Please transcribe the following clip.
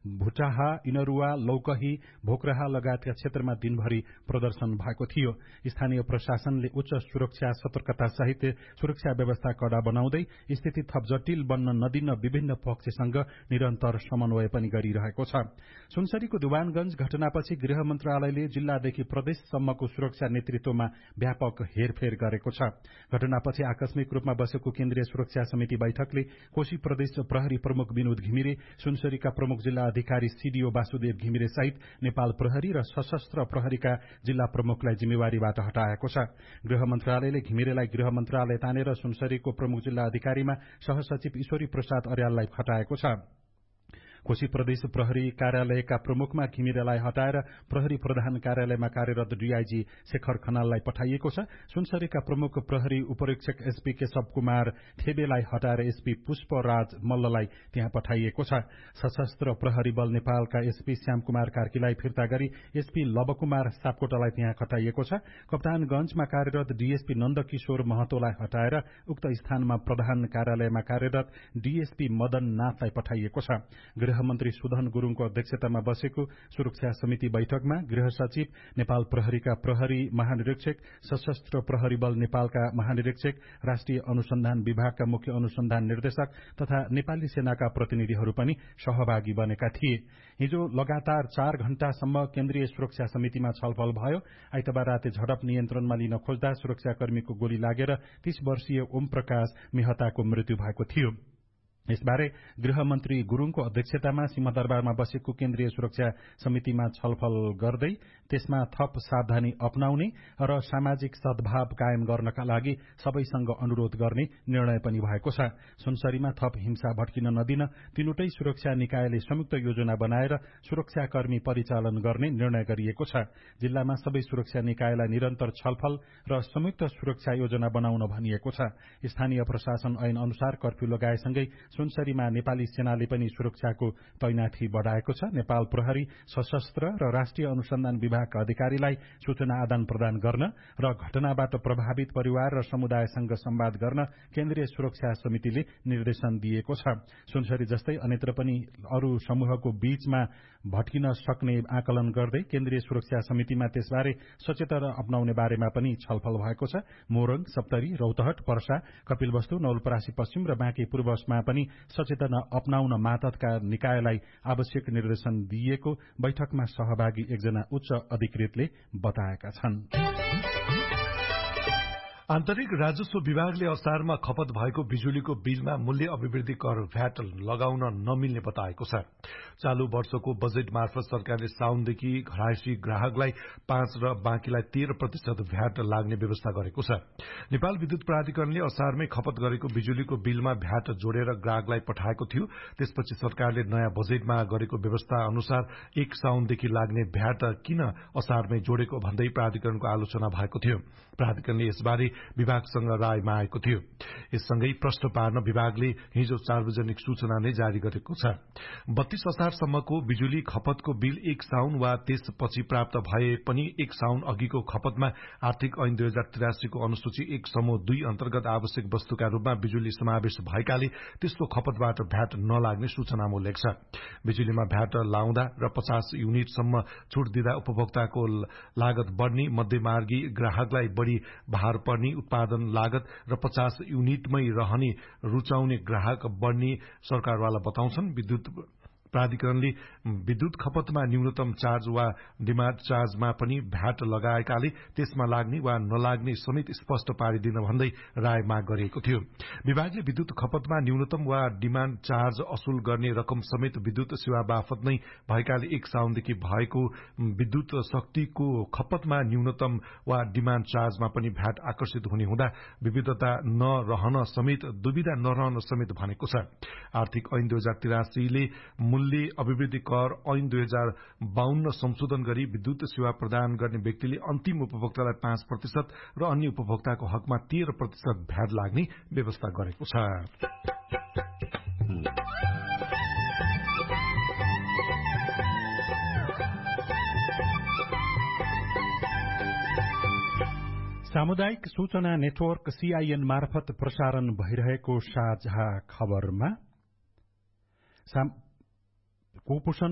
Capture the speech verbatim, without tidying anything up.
भुटाहा, इनरुवा, लौकही, भोकराहा लगायतका क्षेत्रमा दिनभरि प्रदर्शन भएको थियो। स्थानीय प्रशासनले उच्च सुरक्षा सतर्कता सहित सुरक्षा व्यवस्था कड़ा बनाउँदै स्थिति थप जटिल बन्न नदिन विभिन्न पक्षसँग निरन्तर समन्वय पनि गरिरहेको छ। सुनसरीको दुवानगंज घटनापछि गृह मन्त्रालयले जिल्लादेखि प्रदेशसम्मको सुरक्षा नेतृत्वमा व्यापक हेरफेर गरेको छ। घटनापछि आकस्मिक रूपमा बसेको केन्द्रीय सुरक्षा समिति बैठकले कोशी प्रदेश प्रहरी प्रमुख विनोद घिमिरे, सुनसरीका प्रमुख जिल्ला अधिकारी सीडीओ वासुदेव घिमिरे सहित नेपाल प्रहरी र सशस्त्र प्रहरीका जिल्ला प्रमुखलाई जिम्मेवारीबाट हटाएको छ। गृह मन्त्रालयले घिमिरेलाई गृह मन्त्रालय तानेर सुनसरीको प्रमुख जिल्ला अधिकारीमा सहसचिव ईश्वरी प्रसाद अर्याललाई हटाएको छ। कोशी प्रदेश प्रहरी कार्यालयका प्रमुखमा घिमिरेलाई हटाएर प्रहरी प्रधान कार्यालयमा कार्यरत डीआईजी शेखर खनाललाई पठाइएको छ। सुनसरीका प्रमुख प्रहरी उपरीक्षक एसपी केशव कुमार थेबेलाई हटाएर एसपी पुष्पराज मल्ललाई त्यहाँ पठाइएको छ। सशस्त्र प्रहरी बल नेपालका एसपी श्याम कुमार कार्कीलाई फिर्ता गरी एसपी लवकुमार सापकोटालाई त्यहाँ खटाइएको छ। कप्तानगंजमा कार्यरत डीएसपी नन्दकिशोर महतोलाई हटाएर उक्त स्थानमा प्रधान कार्यालयमा कार्यरत डीएसपी मदन नाथलाई पठाइएको छ। गृहमन्त्री सुधन गुरूङको अध्यक्षतामा बसेको सुरक्षा समिति बैठकमा गृह सचिव, नेपाल प्रहरीका प्रहरी महानिरीक्षक, सशस्त्र प्रहरी बल नेपालका महानिरीक्षक, राष्ट्रिय अनुसन्धान विभागका मुख्य अनुसन्धान निर्देशक तथा नेपाली सेनाका प्रतिनिधिहरू पनि सहभागी बनेका थिए। हिजो लगातार चार घण्टासम्म केन्द्रीय सुरक्षा समितिमा छलफल भयो। आइतबार राते झडप नियन्त्रणमा लिन खोज्दा सुरक्षाकर्मीको गोली लागेर तीस वर्षीय ओम प्रकाश मेहताको मृत्यु भएको थियो। यसबारे गृहमन्त्री गुरूङको अध्यक्षतामा सिंहदरबारमा बसेको केन्द्रीय सुरक्षा समितिमा छलफल गर्दै त्यसमा थप सावधानी अपनाउने र सामाजिक सद्भाव कायम गर्नका लागि सबैसँग अनुरोध गर्ने निर्णय पनि भएको छ। सुनसरीमा थप हिंसा भड्किन नदिन तीनवटै सुरक्षा निकायले संयुक्त योजना बनाएर सुरक्षाकर्मी परिचालन गर्ने निर्णय गरिएको छ। जिल्लामा सबै सुरक्षा निकायलाई निरन्तर छलफल र संयुक्त सुरक्षा योजना बनाउन भनिएको छ। स्थानीय प्रशासन ऐन अनुसार कर्फ्यू लगाएसँगै सुनसरीमा नेपाली सेनाले पनि सुरक्षाको तैनाथी बढ़ाएको छ। नेपाल प्रहरी, सशस्त्र र राष्ट्रिय अनुसन्धान विभागका अधिकारीलाई सूचना आदान प्रदान गर्न र घटनाबाट प्रभावित परिवार र समुदायसँग संवाद गर्न केन्द्रीय सुरक्षा समितिले निर्देशन दिएको छ। सुनसरी जस्तै अन्यत्र पनि अरू समूहको बीचमा भट्किन सक्ने आकलन गर्दै केन्द्रीय सुरक्षा समितिमा त्यसबारे सचेतना अपनाउने बारेमा पनि छलफल भएको छ। मोरङ, सप्तरी, रौतहट, पर्सा, कपिलवस्तु, नवलपरासी पश्चिम र बाँकी पूर्वमा पनि सचेतना अपनाउन मातहतका निकायलाई आवश्यक निर्देशन दिएको बैठकमा सहभागी एकजना उच्च अधिकृतले बताएका छन्। आन्तरिक राजस्व विभागले असारमा खपत भएको बिजुलीको बिलमा मूल्य अभिवृद्धि कर भ्याट लगाउन नमिल्ने बताएको छ। चालू वर्षको बजेट मार्फत सरकारले साउनदेखि घरायसी ग्राहकलाई पाँच र बाँकीलाई तेह्र प्रतिशत भ्याट लाग्ने व्यवस्था गरेको छ। नेपाल विद्युत प्राधिकरणले असारमै खपत गरेको बिजुलीको बिलमा भ्याट जोडेर ग्राहकलाई पठाएको थियो। त्यसपछि सरकारले नयाँ बजेटमा गरेको व्यवस्था अनुसार एक साउनदेखि लाग्ने भ्याट किन असारमै जोडेको भन्दै प्राधिकरणको आलोचना भएको थियो। प्राधिकरणले यसबारे विभागसँग राय मागेको थियो। यससँगै प्रश्न पार्न विभागले हिजो सार्वजनिक सूचना नै जारी गरेको छ। बत्तीस असारसम्मको बिजुली खपतको बिल एक साउन वा त्यसपछि प्राप्त भए पनि एक साउन अघिको खपतमा आर्थिक ऐन दुई हजार त्रियासीको अनुसूची एक समूह दुई अन्तर्गत आवश्यक वस्तुका रूपमा बिजुली समावेश भएकाले त्यस्तो खपतबाट भ्याट नलाग्ने सूचनामा उल्लेख छ। बिजुलीमा भ्याट लाउँदा र पचास युनिटसम्म छुट दिँदा उपभोक्ताको लागत बढ़ने, मध्यमार्गी ग्राहकलाई बढ़ी भार पर्ने, उत्पादन लागत र पचास युनिटमै रहने रुचाउने ग्राहक बढ़ने सरकारवाला बताउँछन्। विद्युत प्राधिकरणले विद्युत खपतमा न्यूनतम चार्ज वा डिमान्ड चार्जमा पनि भ्याट लगाएकाले त्यसमा लाग्ने वा नलाग्ने समेत स्पष्ट पारिदिन भन्दै राय माग गरिएको थियो। विभागले विद्युत खपतमा न्यूनतम वा डिमान्ड चार्ज असुल गर्ने रकम समेत विद्युत सेवा बापत नै भएकाले एक साउनदेखि भएको विद्युत शक्तिको खपतमा न्यूनतम वा डिमान्ड चार्जमा पनि भ्याट आकर्षित हुने हुँदा विविधता नरहन समेत दुविधा नरहन समेत भनेको छ। आर्थिक ऐन दुई हजार त्रियासीले मूल्य अभिवृद्धि कर ऐन दुई हजार बाहन्न संशोधन गरी विद्युत सेवा प्रदान गर्ने व्यक्तिले अन्तिम उपभोक्तालाई पाँच प्रतिशत र अन्य उपभोक्ताको हकमा तेह्र प्रतिशत भ्याट लाग्ने व्यवस्था गरेको छ। सामुदायिक सूचना नेटवर्क सीआईएन मार्फत प्रसारण भइरहेको साझा खबरमा कुपोषण